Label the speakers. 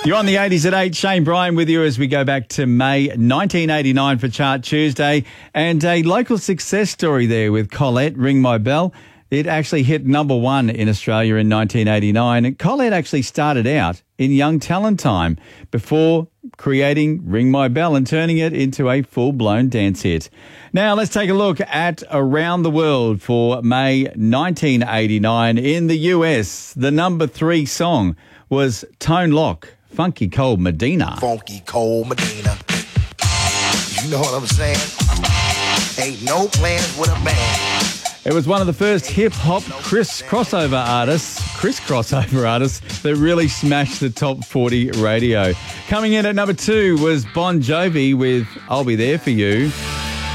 Speaker 1: You're on the 80s at 8. Shane Bryan with you as we go back to May 1989 for Chart Tuesday. And a local success story there with Colette, Ring My Bell. It actually hit number one in Australia in 1989. And Colette actually started out in Young Talent Time before creating Ring My Bell and turning it into a full-blown dance hit. Now, let's take a look at Around the World for May 1989. In the US, the number 3 song was Tone Loc, Funky Cold Medina.
Speaker 2: Funky Cold Medina. You know what I'm saying? Ain't no plans with a man.
Speaker 1: It was one of the first hip-hop crossover artists that really smashed the top 40 radio. Coming in at number 2 was Bon Jovi with I'll Be There For You.